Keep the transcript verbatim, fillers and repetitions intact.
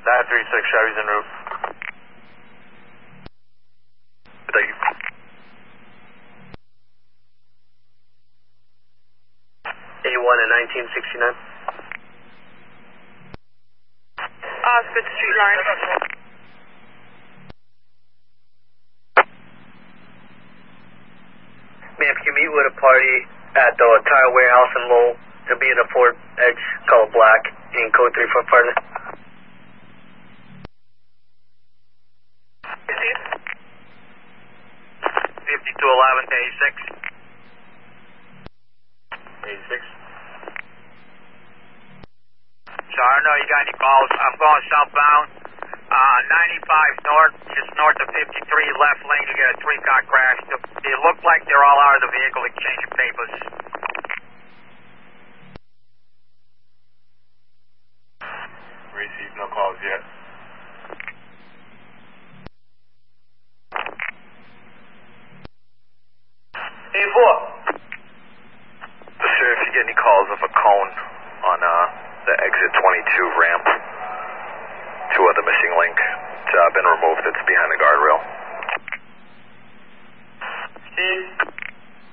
nine three six, Chevy's en route. Thank you. A one and nineteen sixty-nine. Osgood Street line. Ma'am, can you meet with a party at the tire warehouse in Lowell? It'll be in a Ford Edge color black in code three four partner. fifty-two eleven to eighty-six. eighty-six. So I don't know you got any calls. I'm going southbound. Uh, ninety-five north, just north of fifty-three, left lane, you get a three-car crash. They look like they're all out of the vehicle exchanging papers. Received no calls yet. A four. Sir, if you get any calls of a cone on uh, the exit twenty-two ramp, two other missing link. It's uh, been removed. It's behind the